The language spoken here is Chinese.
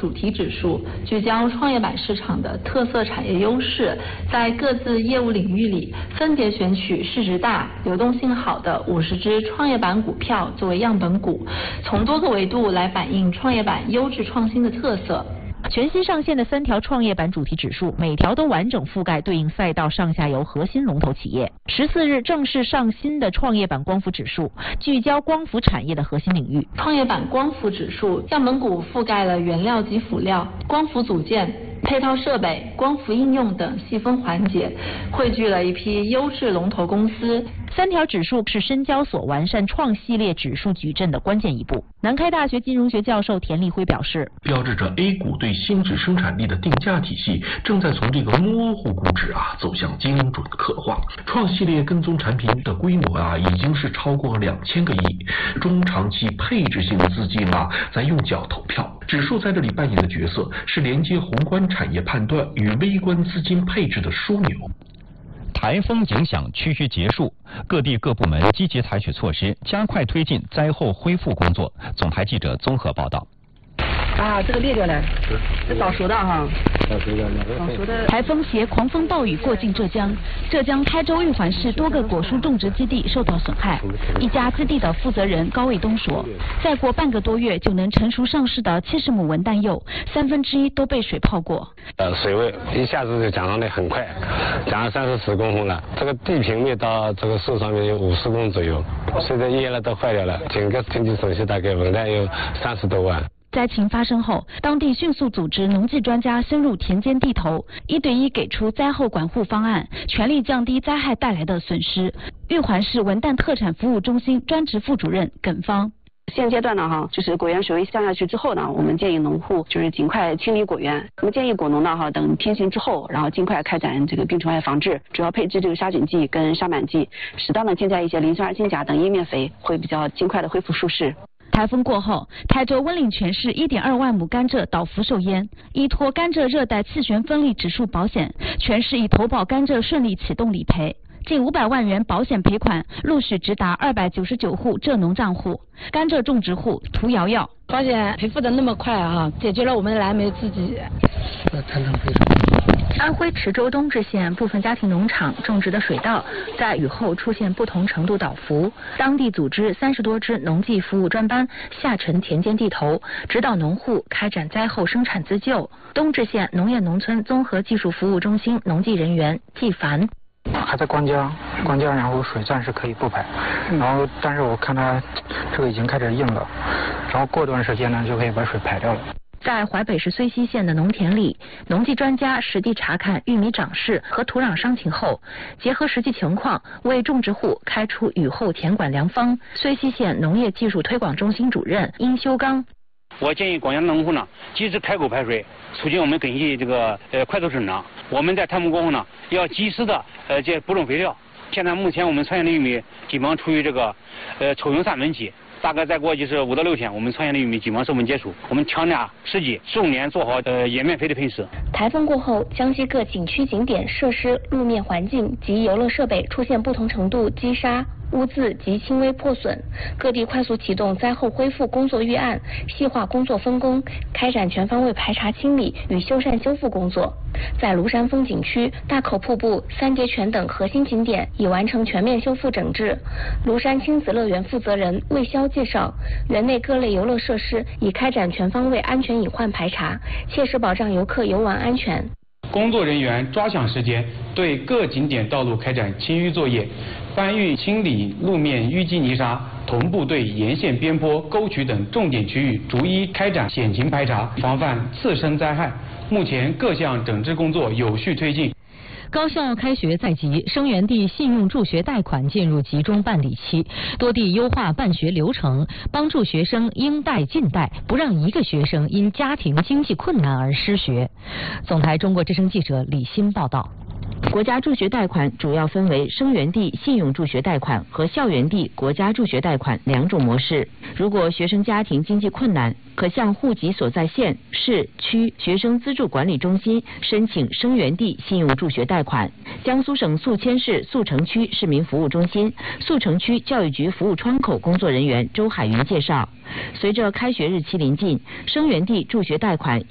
主题指数，聚焦创业板市场的特色产业优势，在各自业务领域里分别选取市值大、流动性好的50只创业板股票作为样本股，从多个维度来反映创业板优质创新的特色。 全新上线的3条创业板主题指数，每条都完整覆盖对应赛道上下游核心龙头企业。14日正式上新的创业板光伏指数，聚焦光伏产业的核心领域。 创业板光伏指数样本股覆盖了原料及辅料、光伏组件、配套设备、光伏应用等细分环节，汇聚了一批优质龙头公司。 3条指数是深交所完善创系列指数矩阵的关键一步。南开大学金融学教授田立辉表示， 标志着 A 股对新质生产力的定价体系正在从这个模糊估值走向精准的刻画。创系列跟踪产品的规模已经是超过2000个亿，中长期配置性资金在用脚投票。指数在这里扮演的角色是连接宏观产业判断与微观资金配置的枢纽。 台风影响趋于结束，各地各部门积极采取措施，加快推进灾后恢复工作。总台记者综合报道。 这个裂掉了，是早熟的哈。早熟的。 台风携狂风暴雨过境浙江，浙江台州玉环市多个果蔬种植基地受到损害。一家基地的负责人高卫东说，再过半个多月就能成熟上市的70亩文旦柚，1/3都被水泡过。 水位一下子就涨上来很快，涨了30-40公分了。这个地平面到这个树上面有50公左右，现在叶了都坏掉了，整个经济损失大概文旦有30多万。 灾情发生后，当地迅速组织农技专家深入田间地头，1对1给出灾后管护方案，全力降低灾害带来的损失。玉环市文旦特产服务中心专职副主任耿芳。 现阶段呢就是果园水位降下去之后呢，我们建议农户就是尽快清理果园。我们建议果农呢等天晴之后，然后尽快开展这个病虫害防治，主要配置这个杀菌剂跟杀螨剂，适当的添加一些磷酸二氢钾等叶面肥，会比较尽快的恢复舒适。 台风过后，台州温岭全市1.2万亩甘蔗倒伏受淹，依托甘蔗热带次旋风力指数保险，全市已投保甘蔗顺利启动理赔。近500万元保险赔款陆续直达299户蔗农账户。甘蔗种植户涂瑶瑶， 保险赔付的那么快解决了我们燃眉之急。 谈成赔偿。 安徽池州东至县部分家庭农场种植的水稻在雨后出现不同程度倒伏，当地组织30多支农技服务专班下沉田间地头，指导农户开展灾后生产自救。东至县农业农村综合技术服务中心农技人员季凡。 还在关江，然后水暂时可以不排，然后但是我看它这个已经开始硬了，然后过段时间呢就可以把水排掉了。 在淮北市睢溪县的农田里，农技专家实地查看玉米长势和土壤伤情后，结合实际情况为种植户开出雨后田管良方。睢溪县农业技术推广中心主任殷修刚， 我建议广阳农户呢，及时开口排水，促进我们根系这个快速生长。我们在台风过后呢，要及时的补种肥料。现在目前我们穿线的玉米基本上处于这个抽用3分期，大概再过就是5到6天，我们穿线的玉米基本上授粉结束。我们强加时机，重点做好叶面肥的喷施。 台风过后，江西各景区景点设施、路面环境及游乐设备出现不同程度积沙、污渍及轻微破损，各地快速启动灾后恢复工作预案，细化工作分工，开展全方位排查清理与修缮修复工作。在庐山风景区、大口瀑布、三叠泉等核心景点已完成全面修复整治。庐山亲子乐园负责人魏潇介绍，园内各类游乐设施已开展全方位安全隐患排查，切实保障游客游玩安全。 工作人员抓抢时间，对各景点道路开展清淤作业，搬运清理路面淤积泥沙，同步对沿线边坡、沟渠等重点区域逐一开展险情排查，防范次生灾害。目前各项整治工作有序推进。 高校开学在即，生源地信用助学贷款进入集中办理期，多地优化办学流程，帮助学生应贷尽贷，不让一个学生因家庭经济困难而失学。总台中国之声记者李欣报道。国家助学贷款主要分为生源地信用助学贷款和校园地国家助学贷款2种模式。如果学生家庭经济困难，可向户籍所在县、市、区学生资助管理中心申请生源地信用助学贷款。江苏省宿迁市宿城区市民服务中心宿城区教育局服务窗口工作人员周海云介绍，随着开学日期临近，生源地助学贷款